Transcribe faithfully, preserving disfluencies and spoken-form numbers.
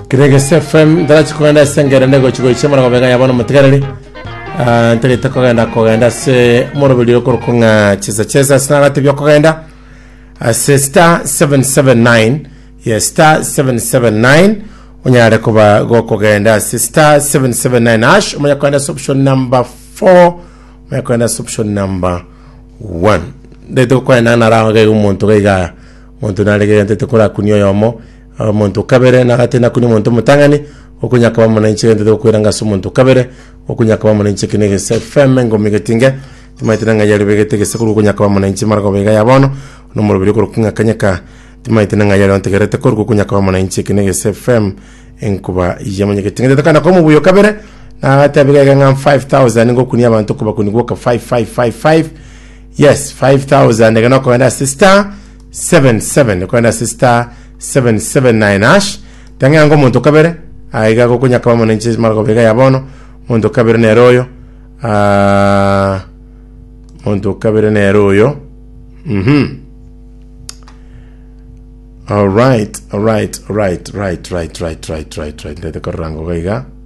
Kirege F M ndachi kugenda sengera nego chigo chimara ko bega yabona mutegareri ah ntegete kugenda kugenda se morobili yo kurukunga cheza cheza sinagati byo kugenda se star seven seven nine yes star seven seven nine onyare kuba go kugenda se star seven seven nine hash umanya kwenda option number four umanya kwenda option number one ndeto kwenda na raho ga umuntu ga umuntu nalege ndete kura kunyo yomo umuntu kabere na atena kuni umuntu mutangani okunyaka bamona inche ndete kwiranga so umuntu kabere okunyaka bamona inche kinege F M ngo migetinge timaitiranga yali begetege sekuru okunyaka bamona inche marako bega yabono no morobiri ko kunga kanyaka timaitiranga yali ontegerete ko okunyaka bamona inche kinege F M enkuba yamanye getinge ndete kana ko mubuyo kabere na atabega nga five thousand ngo kuni abantu kuba kuni goka five five five five yes five thousand ngana ko enda sister seven seven ko enda sister seven seven nine hash tanga ngo muntu kabere aiga ko kunya kama mwananchi marako bega yabono muntu kabere ne royo ah muntu kabere ne royo mhm all right all right all right right right right right right right ndete ko rango gaiga